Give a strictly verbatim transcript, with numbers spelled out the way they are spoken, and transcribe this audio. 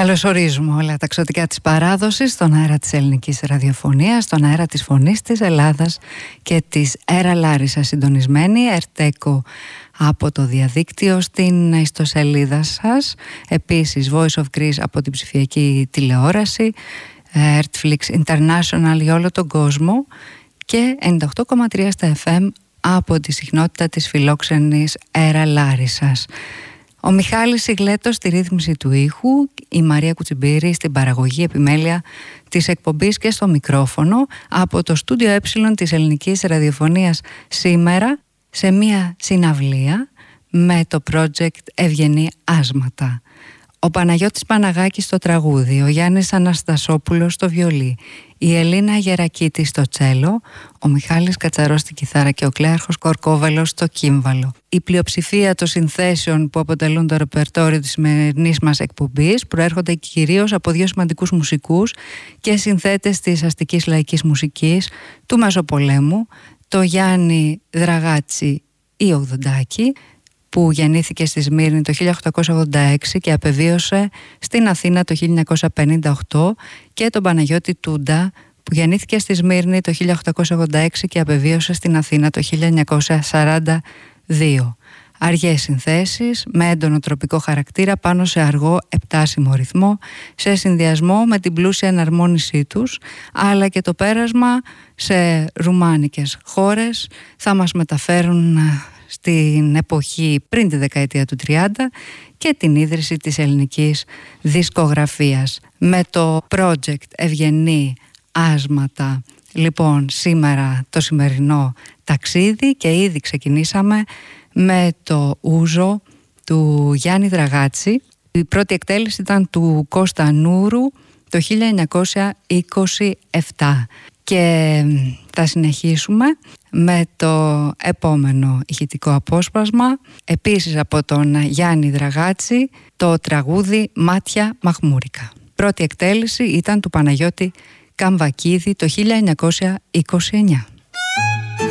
Καλωσορίζουμε όλα τα ξωτικά της παράδοσης στον αέρα της ελληνικής ραδιοφωνίας, στον αέρα της φωνής της Ελλάδας και της Έρα Λάρισα, συντονισμένη Ερτέκο από το διαδίκτυο στην ιστοσελίδα σας. Επίσης Voice of Greece από την ψηφιακή τηλεόραση, Ertflix International για όλο τον κόσμο και ενενήντα οκτώ κόμμα τρία στα εφ εμ από τη συχνότητα της φιλόξενης Έρα Λάρισσας. Ο Μιχάλης Ιγλέτος στη ρύθμιση του ήχου, η Μαρία Κουτσιμπήρη στην παραγωγή επιμέλεια της εκπομπής και στο μικρόφωνο από το στούντιο Ε της Ελληνικής Ραδιοφωνίας σήμερα σε μια συναυλία με το project Ευγενή Άσματα. Ο Παναγιώτης Παναγάκης στο τραγούδι, ο Γιάννης Αναστασόπουλος στο βιολί, η Ελίνα Γερακίτη στο τσέλο, ο Μιχάλης Κατσαρός στην κιθάρα και ο Κλέαρχος Κορκόβαλος στο κύμβαλο. Η πλειοψηφία των συνθέσεων που αποτελούν το ρεπερτόριο της σημερινής μας εκπομπής προέρχονται κυρίως από δύο σημαντικούς μουσικούς και συνθέτες της αστικής λαϊκής μουσικής του Μεσοπολέμου, το Γιάννη Δραγάτσι ή Ογδοντάκη, που γεννήθηκε στη Σμύρνη το χίλια οκτακόσια ογδόντα έξι και απεβίωσε στην Αθήνα το χίλια εννιακόσια πενήντα οκτώ, και τον Παναγιώτη Τούντα, που γεννήθηκε στη Σμύρνη το χίλια οκτακόσια ογδόντα έξι και απεβίωσε στην Αθήνα το χίλια εννιακόσια σαράντα δύο. Αργές συνθέσεις με έντονο τροπικό χαρακτήρα πάνω σε αργό επτάσιμο ρυθμό, σε συνδυασμό με την πλούσια εναρμόνισή τους, αλλά και το πέρασμα σε ρουμάνικες χώρες θα μας μεταφέρουν στην εποχή πριν τη δεκαετία του τριάντα και την ίδρυση της ελληνικής δισκογραφίας. Με το project Ευγενή Άσματα, λοιπόν, σήμερα το σημερινό ταξίδι, και ήδη ξεκινήσαμε με το ούζο του Γιάννη Δραγάτση. Η πρώτη εκτέλεση ήταν του Κώστα Νούρου το χίλια εννιακόσια είκοσι επτά. Και θα συνεχίσουμε με το επόμενο ηχητικό απόσπασμα, επίσης από τον Γιάννη Δραγάτση, το τραγούδι «Μάτια Μαχμούρικα». Πρώτη εκτέλεση ήταν του Παναγιώτη Καμβακίδη το χίλια εννιακόσια είκοσι εννιά.